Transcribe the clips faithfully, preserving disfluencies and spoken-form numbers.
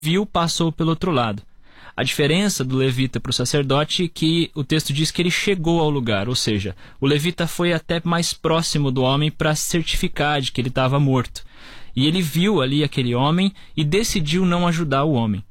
viu, passou pelo outro lado. A diferença do levita para o sacerdote é que o texto diz que ele chegou ao lugar, ou seja, o levita foi até mais próximo do homem para certificar de que ele estava morto. E ele viu ali aquele homem e decidiu não ajudar o homem.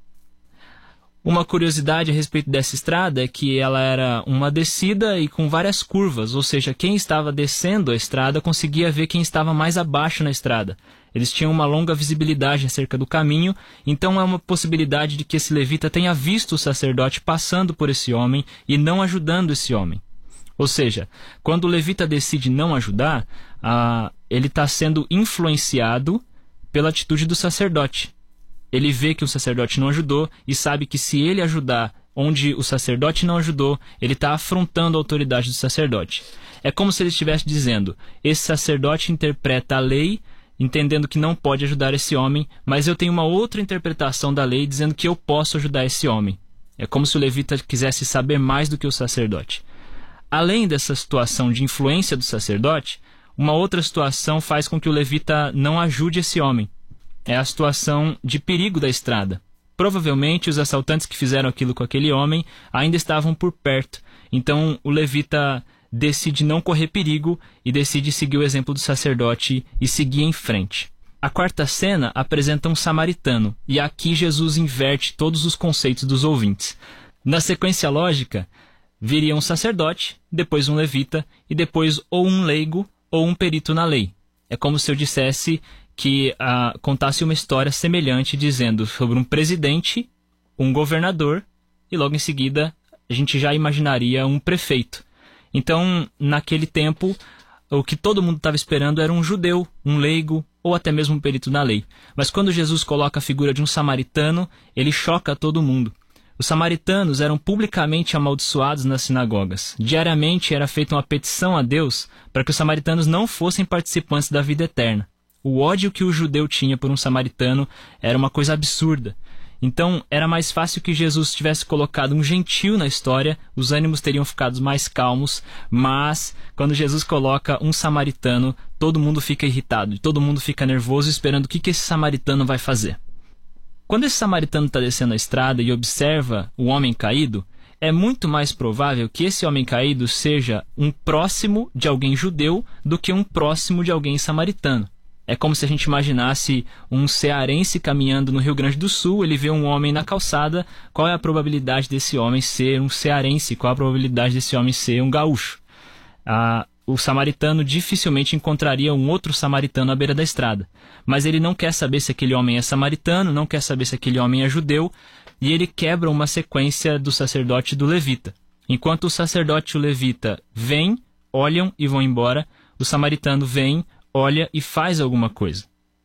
Uma curiosidade a respeito dessa estrada é que ela era uma descida e com várias curvas, ou seja, quem estava descendo a estrada conseguia ver quem estava mais abaixo na estrada. Eles tinham uma longa visibilidade acerca do caminho, então é uma possibilidade de que esse levita tenha visto o sacerdote passando por esse homem e não ajudando esse homem. Ou seja, quando o levita decide não ajudar, ah, ele está sendo influenciado pela atitude do sacerdote. Ele vê que o sacerdote não ajudou e sabe que se ele ajudar onde o sacerdote não ajudou, ele está afrontando a autoridade do sacerdote. É como se ele estivesse dizendo: esse sacerdote interpreta a lei, entendendo que não pode ajudar esse homem, mas eu tenho uma outra interpretação da lei dizendo que eu posso ajudar esse homem. É como se o levita quisesse saber mais do que o sacerdote. Além dessa situação de influência do sacerdote, uma outra situação faz com que o levita não ajude esse homem. É a situação de perigo da estrada. Provavelmente os assaltantes que fizeram aquilo com aquele homem ainda estavam por perto. Então o levita decide não correr perigo e decide seguir o exemplo do sacerdote e seguir em frente. A quarta cena apresenta um samaritano, e aqui Jesus inverte todos os conceitos dos ouvintes. Na sequência lógica, viria um sacerdote, depois um levita, e depois ou um leigo ou um perito na lei. É como se eu dissesse que ah, contasse uma história semelhante, dizendo sobre um presidente, um governador, e logo em seguida a gente já imaginaria um prefeito. Então, naquele tempo, o que todo mundo estava esperando era um judeu, um leigo, ou até mesmo um perito na lei. Mas quando Jesus coloca a figura de um samaritano, ele choca todo mundo. Os samaritanos eram publicamente amaldiçoados nas sinagogas. Diariamente era feita uma petição a Deus para que os samaritanos não fossem participantes da vida eterna. O ódio que o judeu tinha por um samaritano era uma coisa absurda. Então, era mais fácil que Jesus tivesse colocado um gentio na história, os ânimos teriam ficado mais calmos, mas quando Jesus coloca um samaritano, todo mundo fica irritado, todo mundo fica nervoso esperando o que, que esse samaritano vai fazer. Quando esse samaritano está descendo a estrada e observa o homem caído, é muito mais provável que esse homem caído seja um próximo de alguém judeu do que um próximo de alguém samaritano. É como se a gente imaginasse um cearense caminhando no Rio Grande do Sul, ele vê um homem na calçada, qual é a probabilidade desse homem ser um cearense? Qual é a probabilidade desse homem ser um gaúcho? Ah, o samaritano dificilmente encontraria um outro samaritano à beira da estrada. Mas ele não quer saber se aquele homem é samaritano, não quer saber se aquele homem é judeu, e ele quebra uma sequência do sacerdote e do levita. Enquanto o sacerdote e o levita vêm, olham e vão embora, o samaritano vem, olha e faz alguma coisa.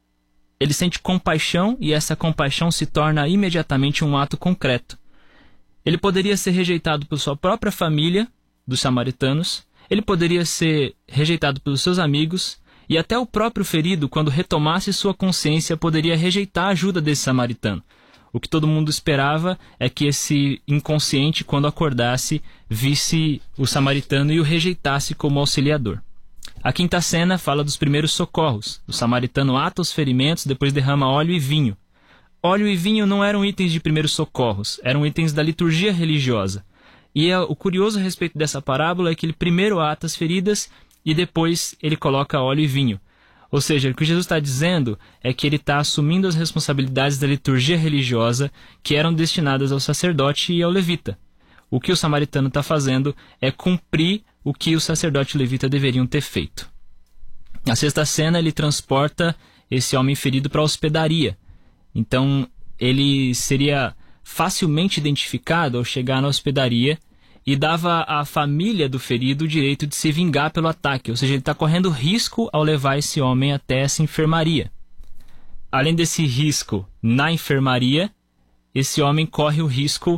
Ele sente compaixão e essa compaixão se torna imediatamente um ato concreto. Ele poderia ser rejeitado por sua própria família, dos samaritanos, ele poderia ser rejeitado pelos seus amigos e até o próprio ferido, quando retomasse sua consciência, poderia rejeitar a ajuda desse samaritano. O que todo mundo esperava é que esse inconsciente, quando acordasse, visse o samaritano e o rejeitasse como auxiliador. A quinta cena fala dos primeiros socorros. O samaritano ata os ferimentos, depois derrama óleo e vinho. Óleo e vinho não eram itens de primeiros socorros, eram itens da liturgia religiosa. E é, o curioso a respeito dessa parábola é que ele primeiro ata as feridas e depois ele coloca óleo e vinho. Ou seja, o que Jesus está dizendo é que ele está assumindo as responsabilidades da liturgia religiosa que eram destinadas ao sacerdote e ao levita. O que o samaritano está fazendo é cumprir o que o sacerdote e o levita deveriam ter feito. Na sexta cena, ele transporta esse homem ferido para a hospedaria. Então, ele seria facilmente identificado ao chegar na hospedaria e dava à família do ferido o direito de se vingar pelo ataque. Ou seja, ele está correndo risco ao levar esse homem até essa enfermaria. Além desse risco na enfermaria, esse homem corre o risco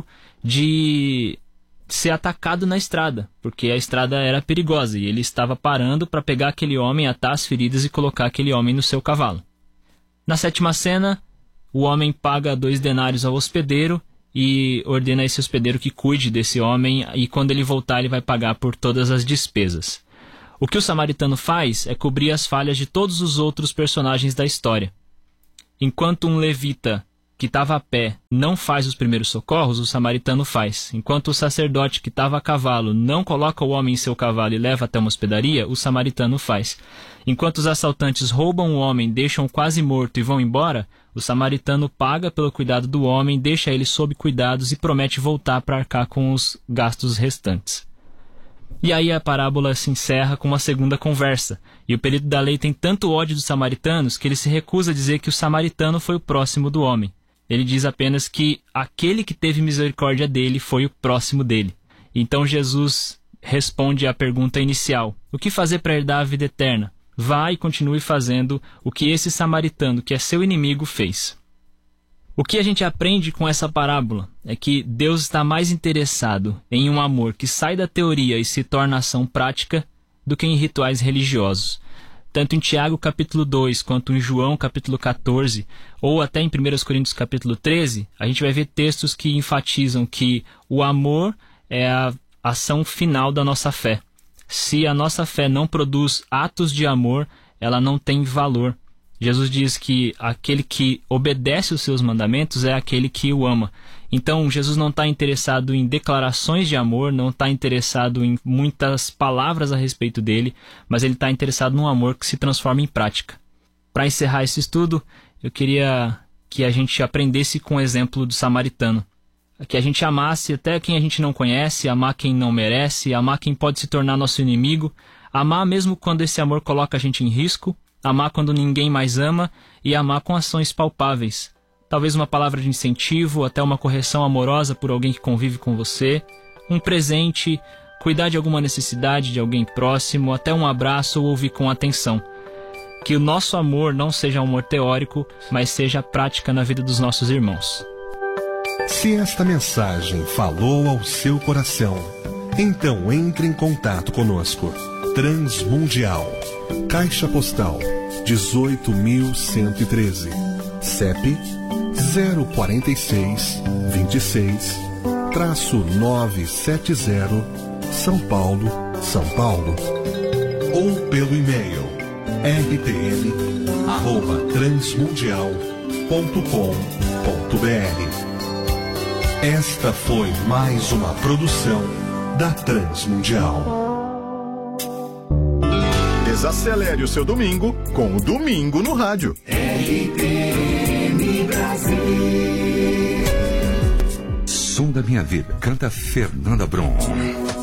de ser atacado na estrada, porque a estrada era perigosa e ele estava parando para pegar aquele homem, atar as feridas e colocar aquele homem no seu cavalo. Na sétima cena, o homem paga dois denários ao hospedeiro e ordena a esse hospedeiro que cuide desse homem, e quando ele voltar ele vai pagar por todas as despesas. O que o samaritano faz é cobrir as falhas de todos os outros personagens da história. Enquanto um levita que estava a pé não faz os primeiros socorros, o samaritano faz. Enquanto o sacerdote que estava a cavalo não coloca o homem em seu cavalo e leva até uma hospedaria, o samaritano faz. Enquanto os assaltantes roubam o homem, deixam quase morto e vão embora, o samaritano paga pelo cuidado do homem, deixa ele sob cuidados e promete voltar para arcar com os gastos restantes. E aí a parábola se encerra com uma segunda conversa. E o perito da lei tem tanto ódio dos samaritanos que ele se recusa a dizer que o samaritano foi o próximo do homem. Ele diz apenas que aquele que teve misericórdia dele foi o próximo dele. Então Jesus responde à pergunta inicial: o que fazer para herdar a vida eterna? Vá e continue fazendo o que esse samaritano, que é seu inimigo, fez. O que a gente aprende com essa parábola é que Deus está mais interessado em um amor que sai da teoria e se torna ação prática do que em rituais religiosos. Tanto em Tiago capítulo dois, quanto em João capítulo quatorze, ou até em primeira Coríntios capítulo treze, a gente vai ver textos que enfatizam que o amor é a ação final da nossa fé. Se a nossa fé não produz atos de amor, ela não tem valor. Jesus diz que aquele que obedece os seus mandamentos é aquele que o ama. Então, Jesus não está interessado em declarações de amor, não está interessado em muitas palavras a respeito dele, mas ele está interessado num amor que se transforma em prática. Para encerrar esse estudo, eu queria que a gente aprendesse com o exemplo do samaritano. Que a gente amasse até quem a gente não conhece, amar quem não merece, amar quem pode se tornar nosso inimigo, amar mesmo quando esse amor coloca a gente em risco, amar quando ninguém mais ama e amar com ações palpáveis. Talvez uma palavra de incentivo, até uma correção amorosa por alguém que convive com você, um presente, cuidar de alguma necessidade de alguém próximo, até um abraço ou ouvir com atenção. Que o nosso amor não seja um amor teórico, mas seja prática na vida dos nossos irmãos. Se esta mensagem falou ao seu coração, então entre em contato conosco. Transmundial, Caixa Postal dezoito mil cento e treze, C E P zero quatro seis, dois seis, novecentos e setenta, São Paulo, São Paulo. Ou pelo e-mail r t m arroba transmundial ponto com ponto b r. Esta foi mais uma produção da Transmundial. Desacelere o seu domingo com o Domingo no Rádio. R T M Brasil. Som da minha vida. Canta Fernanda Brum.